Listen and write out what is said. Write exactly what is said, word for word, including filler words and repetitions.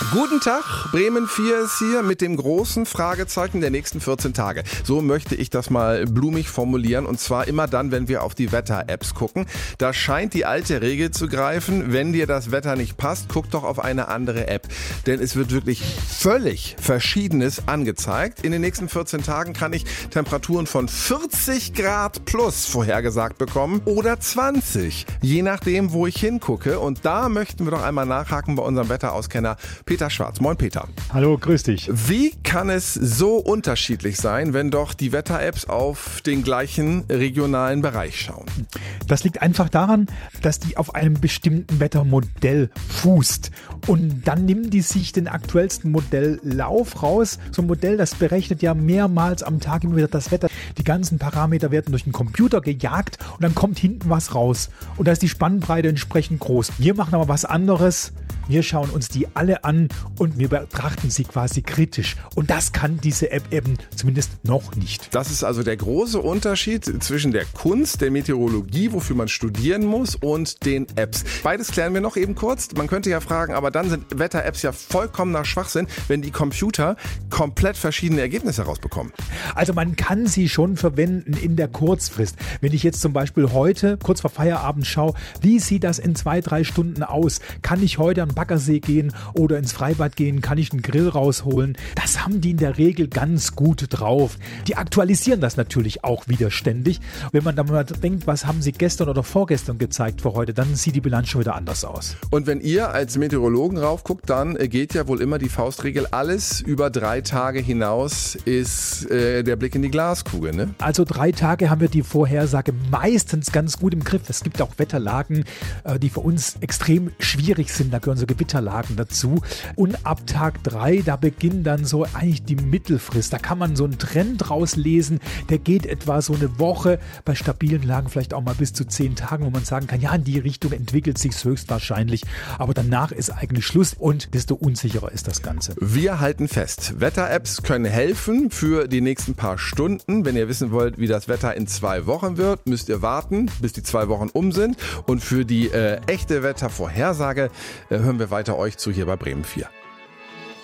Guten Tag, Bremen vier ist hier mit dem großen Fragezeichen der nächsten vierzehn Tage. So möchte ich das mal blumig formulieren, und zwar immer dann, wenn wir auf die Wetter-Apps gucken. Da scheint die alte Regel zu greifen: Wenn dir das Wetter nicht passt, guck doch auf eine andere App. Denn es wird wirklich völlig Verschiedenes angezeigt. In den nächsten vierzehn Tagen kann ich Temperaturen von vierzig Grad plus vorhergesagt bekommen oder zwanzig, je nachdem, wo ich hingucke. Und da möchten wir doch einmal nachhaken bei unserem Wetterauskenner Peter Schwarz. Moin Peter. Hallo, grüß dich. Wie kann es so unterschiedlich sein, wenn doch die Wetter-Apps auf den gleichen regionalen Bereich schauen? Das liegt einfach daran, dass die auf einem bestimmten Wettermodell fußt. Und dann nehmen die sich den aktuellsten Modelllauf raus. So ein Modell, das berechnet ja mehrmals am Tag immer wieder das Wetter. Die ganzen Parameter werden durch den Computer gejagt und dann kommt hinten was raus. Und da ist die Spannbreite entsprechend groß. Wir machen aber was anderes. Wir schauen uns die alle an und wir betrachten sie quasi kritisch. Und das kann diese App eben zumindest noch nicht. Das ist also der große Unterschied zwischen der Kunst, der Meteorologie, wofür man studieren muss, und den Apps. Beides klären wir noch eben kurz. Man könnte ja fragen, aber dann sind Wetter-Apps ja vollkommener Schwachsinn, wenn die Computer komplett verschiedene Ergebnisse rausbekommen. Also man kann sie schon verwenden in der Kurzfrist. Wenn ich jetzt zum Beispiel heute, kurz vor Feierabend, schaue, wie sieht das in zwei, drei Stunden aus? Kann ich heute am Baggersee gehen oder ins Freibad gehen? Kann ich einen Grill rausholen? Das haben die in der Regel ganz gut drauf. Die aktualisieren das natürlich auch wieder ständig. Wenn man dann mal denkt, was haben sie gestern oder vorgestern gezeigt für heute, dann sieht die Bilanz schon wieder anders aus. Und wenn ihr als Meteorologen raufguckt, dann geht ja wohl immer die Faustregel: Alles über drei Tage hinaus ist äh, der Blick in die Glaskugel, ne? Also drei Tage haben wir die Vorhersage meistens ganz gut im Griff. Es gibt auch Wetterlagen, äh, die für uns extrem schwierig sind. Da gehören so Gewitterlagen dazu. Und ab Tag drei, da beginnt dann so eigentlich die Mittelfrist. Da kann man so einen Trend rauslesen, der geht etwa so eine Woche, bei stabilen Lagen vielleicht auch mal bis zu zehn Tagen, wo man sagen kann, ja, in die Richtung entwickelt sich höchstwahrscheinlich. Aber danach ist eigentlich Schluss und desto unsicherer ist das Ganze. Wir halten fest, Wetter-Apps können helfen für die nächsten paar Stunden. Wenn ihr wissen wollt, wie das Wetter in zwei Wochen wird, müsst ihr warten, bis die zwei Wochen um sind. Und für die äh, echte Wettervorhersage äh, hören wir weiter euch zu hier bei Bremen vier.